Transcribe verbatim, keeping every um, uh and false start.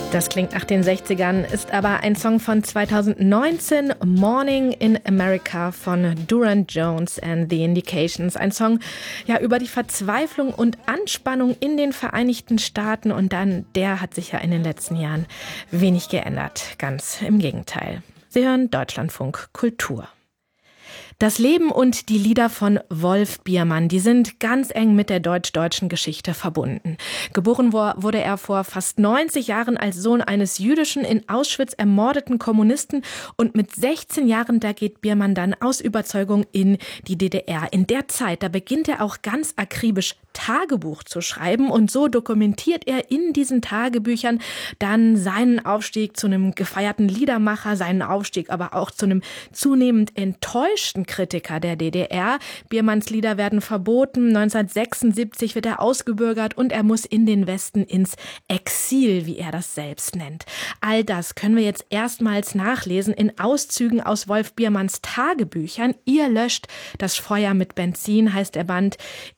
Das klingt nach den sechzigern, ist aber ein Song von zweitausendneunzehn, Morning in America von Duran Jones and the Indications. Ein Song ja über die Verzweiflung und Anspannung in den Vereinigten Staaten, und dann, der hat sich ja in den letzten Jahren wenig geändert. Ganz im Gegenteil. Sie hören Deutschlandfunk Kultur. Das Leben und die Lieder von Wolf Biermann, die sind ganz eng mit der deutsch-deutschen Geschichte verbunden. Geboren wurde er vor fast neunzig Jahren als Sohn eines jüdischen, in Auschwitz ermordeten Kommunisten, und mit sechzehn Jahren, da geht Biermann dann aus Überzeugung in die D D R. In der Zeit, da beginnt er auch ganz akribisch Tagebuch zu schreiben, und so dokumentiert er in diesen Tagebüchern dann seinen Aufstieg zu einem gefeierten Liedermacher, seinen Aufstieg aber auch zu einem zunehmend enttäuschten Kritiker der D D R. Biermanns Lieder werden verboten, neunzehnhundertsechsundsiebzig wird er ausgebürgert und er muss in den Westen ins Exil, wie er das selbst nennt. All das können wir jetzt erstmals nachlesen in Auszügen aus Wolf Biermanns Tagebüchern. Ihr löscht das Feuer mit Benzin heißt der Band,